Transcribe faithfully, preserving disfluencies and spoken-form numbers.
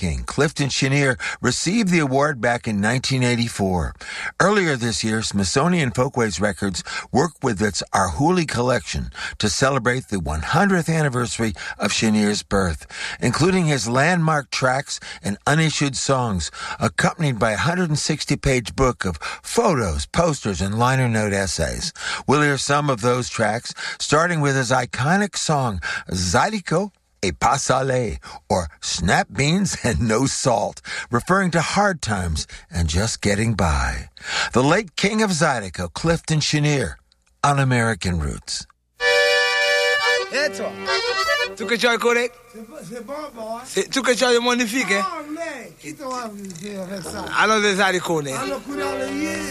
King, Clifton Chenier, received the award back in nineteen eighty-four. Earlier this year, Smithsonian Folkways Records worked with its Arhoolie collection to celebrate the one hundredth anniversary of Chenier's birth, including his landmark tracks and unissued songs, accompanied by a one hundred sixty page book of photos, posters, and liner note essays. We'll hear some of those tracks, starting with his iconic song, Zydeco et pas salé, or Snap Beans and No Salt, referring to hard times and just getting by. The late king of Zydeco, Clifton Chenier, on American Roots. Et toi, tu que tu as correct? C'est bon, bon. Tu que tu as magnifique, hein? Oh, mais, qui t'a fait ça? Alors, les Zydeco, Alors,